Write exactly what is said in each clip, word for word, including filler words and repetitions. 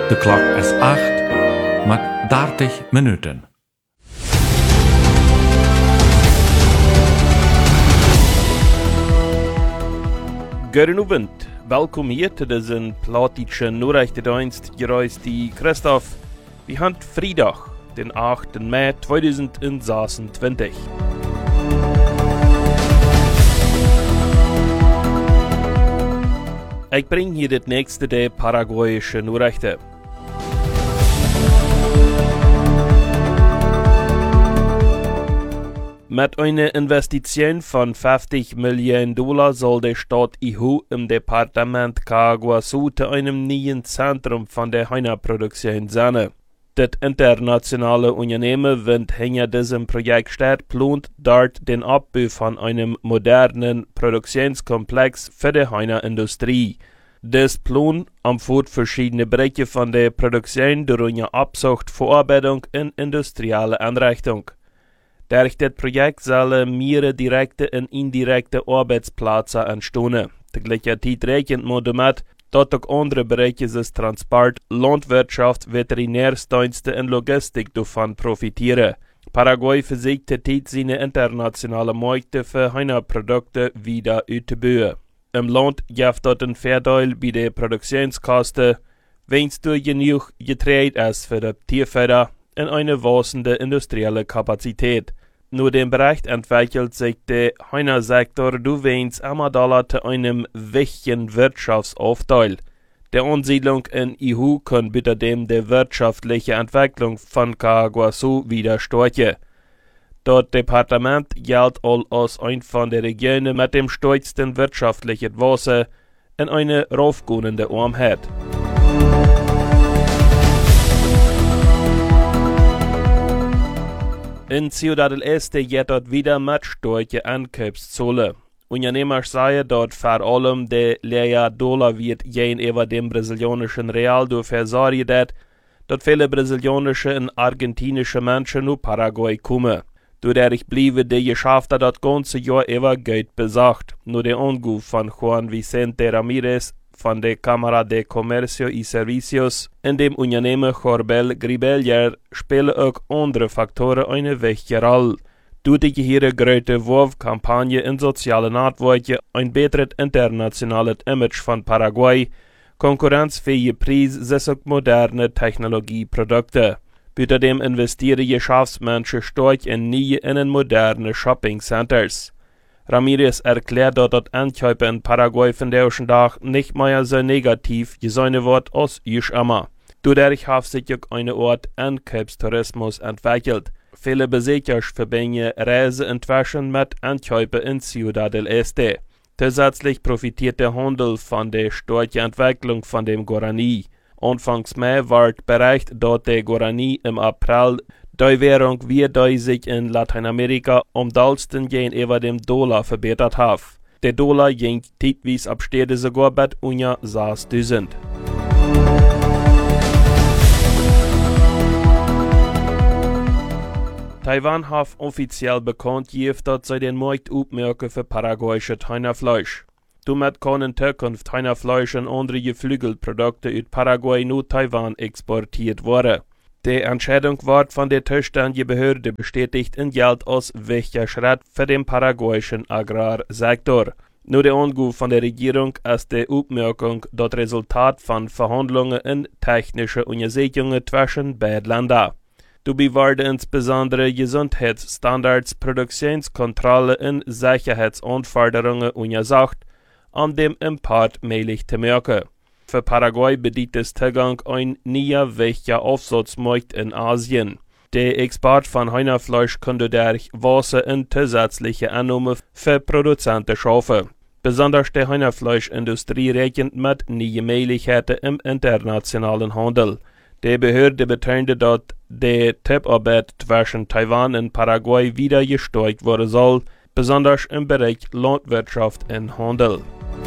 De klok is acht, met dertig minuten. Goedenavond, welkom hier te deze platische Nachrichtendienst. Hier is die Christoph. We haben Freitag, den achten Mai tweeduizend zesentwintig. Ik breng hier het nächste de Paraguayische Nachrichten. Mit einer Investition von fünfzig Millionen Dollar soll der Staat Ihu im Departement Caguasu zu einem neuen Zentrum von der Heinaproduktion sein. Das internationale Unternehmen, das hinter diesem Projekt steht, plant dort den Abbau von einem modernen Produktionskomplex für die Heinenindustrie. Das Plan umfasst verschiedene Bereiche von der Produktion, darunter Abzucht, Verarbeitung und industrielle Einrichtung. Durch das Projekt sollen mehrere direkte und indirekte Arbeitsplätze entstehen. Gleichzeitig rechnet man damit, dass auch andere Bereiche des Transport, Landwirtschaft, Veterinärdienste und Logistik davon profitieren. Paraguay versucht zurzeit seine internationalen Märkte für Heineprodukte wieder auszubauen. Im Land gibt es einen Vorteil bei den Produktionskosten, wenn es durch genug Getreide ist für das Tierfutter und eine wachsende industrielle Kapazität. Nur dem Bericht entwickelt sich der Hühnersektor durchwegs immer Dollar zu einem wichtigen Wirtschaftsaufteil. Der Ansiedlung in Ihu kann bitte dem der wirtschaftliche Entwicklung von Caguasu widerstehen. Das Departement gilt als ein von den Regionen mit dem stärksten wirtschaftlichen Wasser und eine raufgehende Armheit. In Ciudad del Este geht dort wieder mit starken Ankaufszöllen. Unternehmer sagen dort vor allem, der leere Dollar wird gegenüber dem brasilianischen Real dafür sorgen, dass viele brasilianische und argentinische Menschen nach Paraguay kommen. Dadurch blieben die Geschäfte das ganze Jahr über Geld besorgt. Nur der Anruf von Juan Vicente Ramirez von der Cámara de Comercio y Servicios in dem Unternehmen Corbel Gribelier spielen auch andere Faktoren eine wichtige Rolle. Durch die hier große Wurfkampagne in sozialen Networks ein besseres internationales Image von Paraguay, konkurrenzfähige Preise, sind auch moderne Technologieprodukte. Außerdem investieren Geschäftsmenschen stark in neue und moderne Shopping-Centers. Ramirez erklärt, dass das Ankäufe in Paraguay von der Tag nicht mehr so negativ gesehen wird als ich immer. Dadurch hat sich auch eine Art Ankaufstourismus entwickelt. Viele Besucher verbinden Reisen inzwischen mit Ankäufen in Ciudad del Este. Zusätzlich profitiert der Handel von der starken Entwicklung von dem Guarani. Anfangs Mai wird berichtet, dass der Guarani im April die Währung wie die sich in Lateinamerika am dollsten gegenüber dem Dollar verbessert hat. Der Dollar ging zeitweise ab Städte sogar bei unter sechstausend. Taiwan hat offiziell bekannt gegeben, dass sie den Markt aufmerken für paraguayisches Hühnerfleisch. Damit kann in Zukunft Hühnerfleisch und andere Geflügelprodukte aus Paraguay nach Taiwan exportiert werden. Die Entscheidung wird von der zuständigen Behörde bestätigt und gilt als wichtiger Schritt für den paraguayischen Agrarsektor. Nur der Anruf von der Regierung ist die Aufmerkung das Resultat von Verhandlungen und technischen Untersuchungen zwischen beiden Ländern. Dabei werden insbesondere Gesundheitsstandards, Produktionskontrolle und Sicherheitsanforderungen untersucht, um dem Import möglich zu machen. Für Paraguay bedeutet das Zugang ein neuer wichtiger Aufsatzmarkt in Asien. Der Export von Hühnerfleisch könnte durch Wasser und zusätzliche Einnahmen für Produzenten schaffen. Besonders die Hühnerfleischindustrie rechnet mit neuen Möglichkeiten im internationalen Handel. Die Behörde betonte, dass die Zusammenarbeit zwischen Taiwan und Paraguay wieder gestärkt werden soll, besonders im Bereich Landwirtschaft und Handel.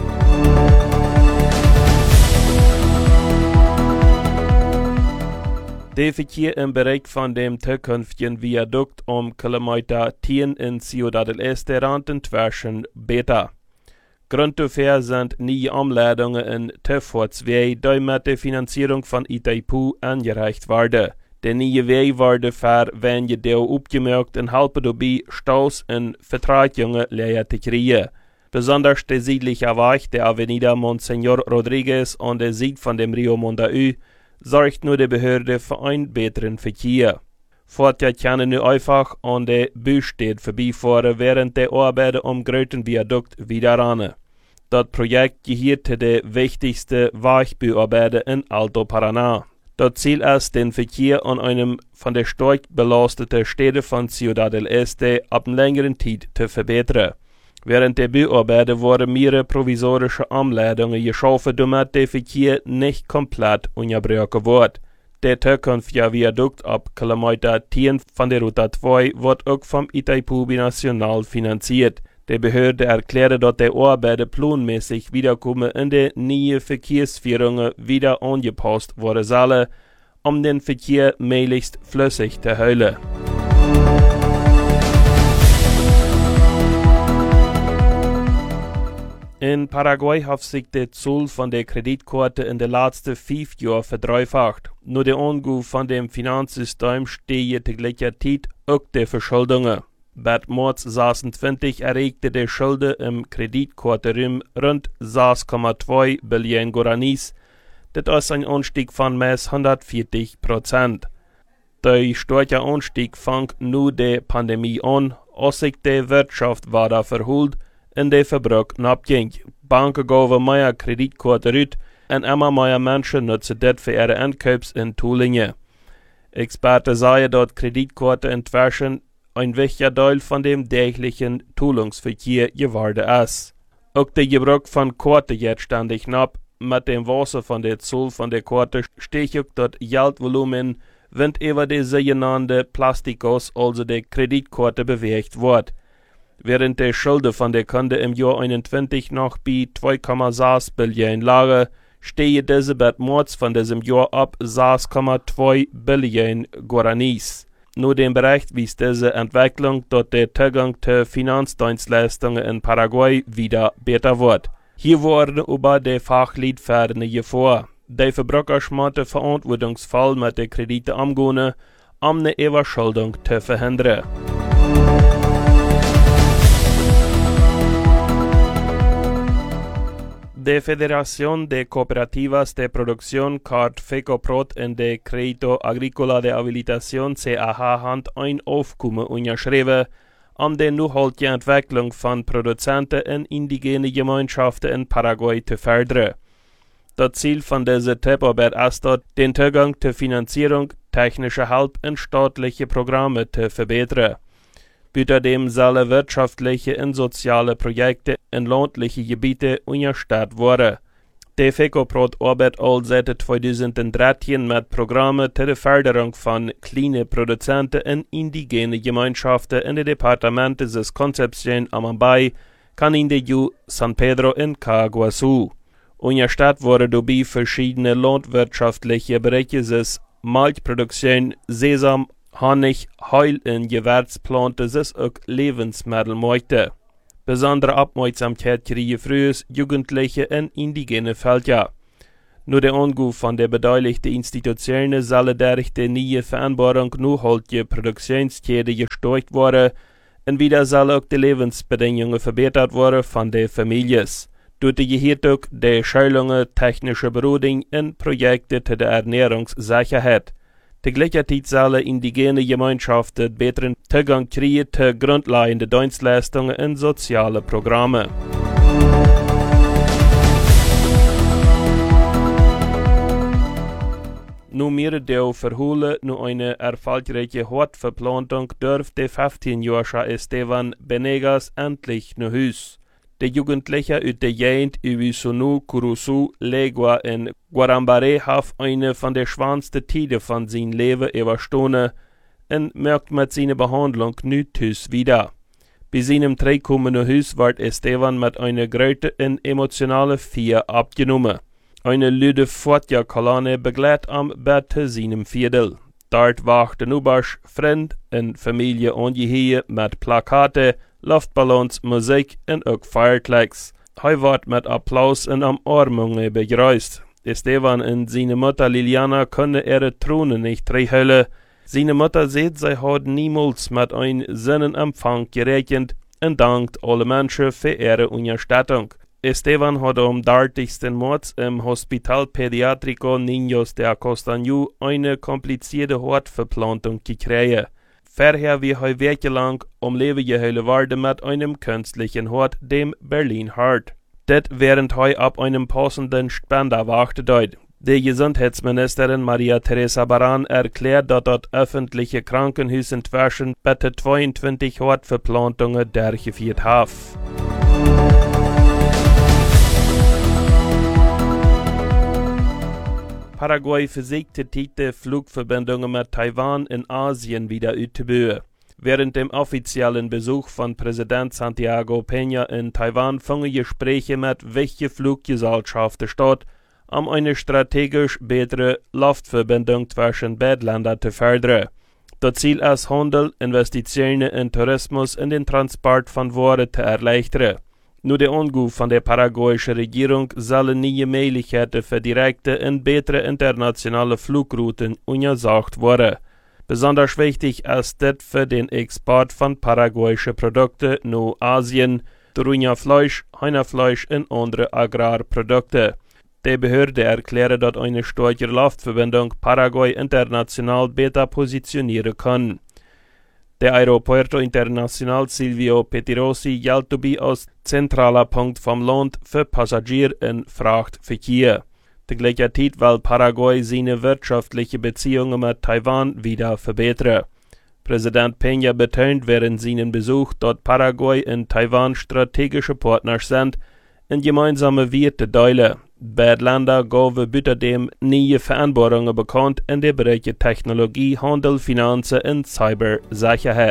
Der Verkehr im Bereich von dem zukünftigen Viadukt um Kilometer zehn in Ciudad del Este rannten zwischen Beta. Grund dafür sind nieuwe Anleidungen in T V zwei, die mit der Finanzierung von Itaipu angereicht werden. De nieuwe wei worden voor wanneer deel opgemerkt en helpen daarbij Staus en Vertragungen leer te krijgen. Besonders der südliche Weg der Avenida Monseñor Rodriguez an der Süd von dem Rio Mondaú sorgt nur die Behörde für einen besseren Verkehr. Vorher können nur einfach an der Büstedt vorbeifahren, während der Arbeiten am Gröten Viadukt wieder ran. Das Projekt gehört zu den wichtigsten Wegbauarbeiten in Alto Paraná. Das Ziel ist, den Verkehr an einem von der stark belasteten Städte von Ciudad del Este ab einer längeren Zeit zu verbessern. Während der Bauarbeiten wurden mehrere provisorische Anleitungen geschaffen, damit der Verkehr nicht komplett unterbrochen wird. Der zukünftige Viadukt ab Kilometer zehn von der Route zwei wird auch vom Itaipu Binacional finanziert. Die Behörde erklärte, dass die Arbeiten planmäßig wiederkommen in die neue Verkehrsführungen wieder angepasst werden sollen, um den Verkehr möglichst flüssig zu halten. In Paraguay hat sich der Zoll von der Kreditkarte in den letzten fünf Jahren verdreifacht. Nur der Angriff von dem Finanzsystem steht zu gleicher Zeit auch die Verschuldungen. Bei März sechsundzwanzig erregte die Schulden im Kreditkartenraum rund sechs Komma zwei Billionen Guaranis. Das ist ein Anstieg von mehr hundertvierzig Prozent. Der starke Anstieg fängt nur die Pandemie an, als sich die Wirtschaft weiter verholt und der Verbrauch abging. Banken gaven mehr Kreditkarten uit und immer mehr Menschen nutzen das für ihre Einkäufe in Tulingen. Experten sagen, dass Kreditkarten inzwischen ein wichtiger Teil von dem täglichen Zahlungsverkehr geworden ist. Auch der Gebrauch von Karten geht ständig ab. Mit dem Wasser von der Zoll von der Karte steigt auch das Geldvolumen, wenn über die sogenannte Plastikos, also die Kreditkarte, bewegt wird. Während die Schulden von der Kunde im Jahr einundzwanzig noch bei zwei Komma sechs Billionen lagen, stehe diese bei März von diesem Jahr ab sechs Komma zwei Billionen Guaranis. Nur dem Bericht wies diese Entwicklung, dass der Zugang zu Finanzdienstleistungen in Paraguay wieder besser wird. Hier wurden über die Fachleitfäden vor. Die Verbraucher schmante verantwortungsvoll mit den Krediten umgehen, um eine Überschuldung zu verhindern. Die Federación de Cooperativas de Producción Card FECOPROD in der Crédito Agrícola de Habilitación C A H hat ein Aufkommen unterschrieben, um die nachhaltige Entwicklung von Produzenten in indigene Gemeinschaften in Paraguay zu fördern. Das Ziel von dieser Tipparbeit ist dort, den Zugang zur Finanzierung, technische Hilfe und staatliche Programme zu verbessern. Außerdem sollen wirtschaftliche und soziale Projekte in ländlichen Gebieten unterstützt werden. Die FECOPROD arbeitet all seit zweitausenddreizehn mit Programmen zur Förderung von kleinen Produzenten in indigene Gemeinschaften in den Departementen des Concepción, Amambay, Canindeyú, San Pedro und Caguazú. Unterstützt wurden dabei verschiedene landwirtschaftliche Bereiche des Milchproduktion, Sesam, Honig, Heil und Gewürzplanten sind auch Lebensmittelmärkte. Besondere Aufmerksamkeit kriegen früher Jugendliche in indigene Felder. Nur der Angriff von der beteiligten Institutionen soll durch die neue Vereinbarung nachhaltige Produktionskette gesteuert werden und wieder sollen auch die Lebensbedingungen verbessert werden von den Familien. Durch die gehört auch die Schulungen, technische Beratung und Projekte zur Ernährungssicherheit. Die gleichzeitig sollen indigene Gemeinschaften besseren Zugang kriegen zu grundlegenden Dienstleistungen und sozialen Programmen. Nur mehr der Verholen, nur eine erfolgreiche Hortverplantung dürfte fünfzehnjährige Esteban Benegas endlich nach Hus. Der Jugendliche aus der Gegend Ibizunú, Curuzú, Legua und Guarambaré hat eine von der schwansten Tide von seinem Leben überstanden und merkt mit seiner Behandlung nichts wieder. Bei seinem Zurückkommen nach Hus wird Esteban mit einer großen und emotionalen Feier abgenommen. Eine lüde Fortja-Kolonne begleitet am Bett zu seinem Viertel. Dort wachten Ubasch, Freund und Familie angehört mit Plakaten, Luftballons, Musik und auch Fireclicks. Hij wordt met applaus en omarmingen begrüßt. Esteban und seine Mutter Liliana können ihre Throne nicht terughouden. Seine Mutter sieht, sie hat niemals mit ein Sonnenempfang gerechnet und dankt alle Menschen für ihre Unterstützung. Esteban hat am dreißigsten März im Hospital Pediatrico Niños de Acostaño eine komplizierte Hautverplantung gekriegt. Vorher wie er wochenlang um Leben gehalten worden mit einem künstlichen Hort, dem Berlin Heart. Das während er ab einem passenden Spender wartet. Die Gesundheitsministerin Maria Teresa Baran erklärt, dass das öffentliche Krankenhaus inzwischen bitte zweiundzwanzig Hortverplantungen durchgeführt hat. Paraguay versuchte die Flugverbindungen mit Taiwan in Asien wieder auszubauen. Während dem offiziellen Besuch von Präsident Santiago Peña in Taiwan fanden Gespräche mit wichtigen Fluggesellschaften statt, um eine strategisch bessere Luftverbindung zwischen beiden Ländern zu fördern. Das Ziel ist, Handel, Investitionen in Tourismus und den Transport von Waren zu erleichtern. Nur der Anruf von der paraguayischen Regierung sollen neue Möglichkeiten für direkte und bessere internationale Flugrouten untersucht werden. Besonders wichtig ist das für den Export von paraguayischen Produkten nach Asien, darunter Fleisch, Hühnerfleisch und andere Agrarprodukte. Die Behörde erklärt, dass eine starke Luftverbindung Paraguay international besser positionieren kann. Der Aeropuerto Internacional Silvio Pettirossi gilt dabei als zentraler Punkt vom Land für Passagier- und Frachtverkehr. Gleichzeitig will Paraguay seine wirtschaftlichen Beziehungen mit Taiwan wieder verbessern. Präsident Peña betont während seinem Besuch, dass Paraguay und Taiwan strategische Partner sind und gemeinsame Werte teilen. Beide Länder gaben außerdem neue Vereinbarungen bekannt in den Bereichen Technologie, Handel, Finanzen und Cybersicherheit.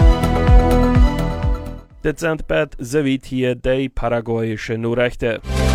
Das sind bald soweit hier die paraguayischen Nachrichten.